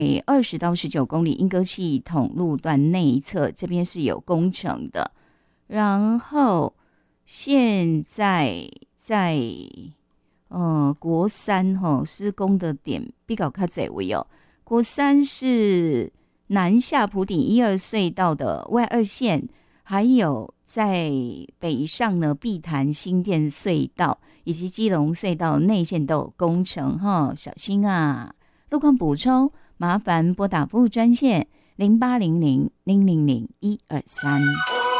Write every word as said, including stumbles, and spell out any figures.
二十到十九公里莺歌系统路段内侧这边是有工程的，然后现在在呃国三吼、哦、施工的点比较较侪位哦。国三是南下埔顶一二隧道的外二线，还有在北上呢碧潭新店隧道以及基隆隧道内线都有工程哈，小心啊！路况补充，麻烦拨打服务专线零八零零零零零一二三。